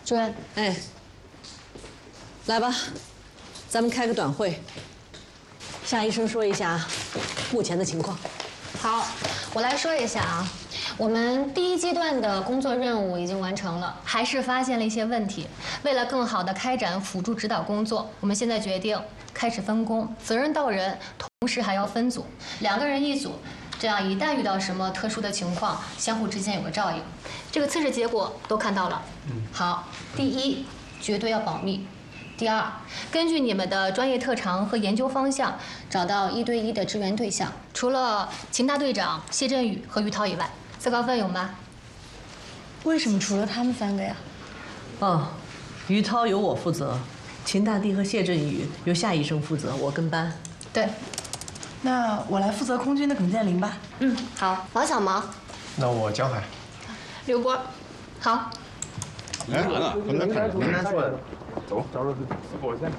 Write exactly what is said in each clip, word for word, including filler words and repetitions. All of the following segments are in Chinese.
主任， 哎，来吧，咱们开个短会。夏医生说一下目前的情况。 好，我来说一下啊。我们第一阶段的工作任务已经完成了，还是发现了一些问题。为了更好地开展辅助指导工作，我们现在决定开始分工，责任到人，同时还要分组，两个人一组。这样一旦遇到什么特殊的情况，相互之间有个照应。这个测试结果都看到了。嗯，好，第一，绝对要保密。第二，根据你们的专业特长和研究方向，找到一对一的支援对象。除了秦大队长、谢振宇和于涛以外，自告奋勇吧。 为什么除了他们三个呀？ 哦，于涛由我负责，秦大帝和谢振宇由夏医生负责，我跟班。 对。 那我来负责空军的耿建林吧。 嗯，好。王小毛。 那我江海。 刘波。好。 来了，我们来看名单出来了。走，找找我先。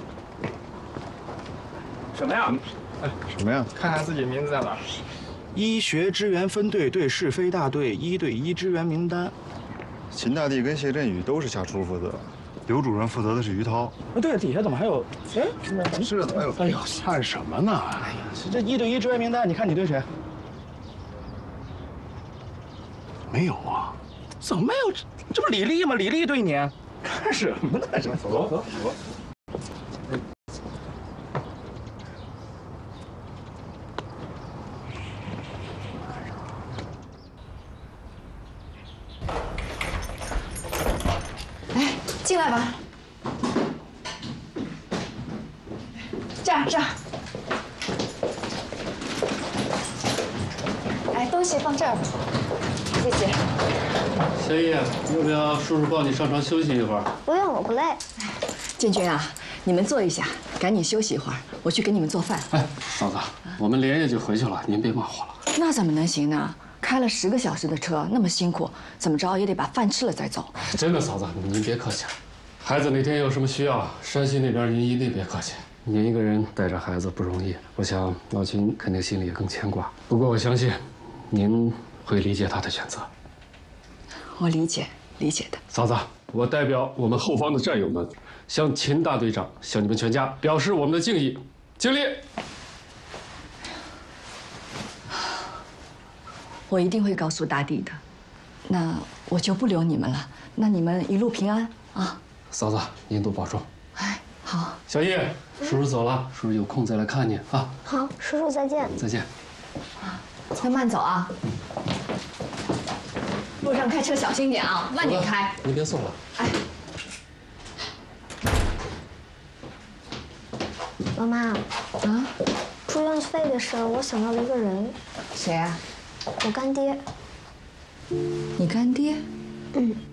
什么呀？哎，什么呀？看看自己名字在哪儿。医学支援分队对是非大队一对一支援名单。 秦大帝跟谢振宇都是夏初负责，刘主任负责的是于涛。 啊，对，底下怎么还有？哎，是怎么有？哎呦，看什么呢？哎呀，这一对一支援名单，你看你对谁？没有啊？怎么没有？这不李丽吗？李丽对你。看什么呢？这走走走走。 哎，进来吧。这样这样。哎，东西放这儿吧。谢谢。 小叶，要不要叔叔抱你上床休息一会儿？ 不用，我不累。 建军啊，你们坐一下，赶紧休息一会儿，我去给你们做饭。 哎，嫂子，我们连夜就回去了，您别骂我了。 那怎么能行呢？开了十个小时的车，那么辛苦，怎么着也得把饭吃了再走。 真的，嫂子，您别客气了。孩子哪天有什么需要，山西那边您一定别客气。您一个人带着孩子不容易，我想老秦肯定心里也更牵挂。不过我相信，您会理解他的选择。 我理解，理解的。 嫂子，我代表我们后方的战友们，向秦大队长、向你们全家表示我们的敬意，敬礼。 我一定会告诉大帝的。那我就不留你们了。那你们一路平安啊！ 嫂子，您多保重。 哎，好。 小叶，叔叔走了，叔叔有空再来看你啊。 好，叔叔再见。 再见。 啊，要慢走啊。路上开车小心点啊，慢点开。 您别送了。 哎， 妈妈， 啊， 住院费的事儿，我想到了一个人。 谁啊？ 我干爹。 你干爹？ 嗯。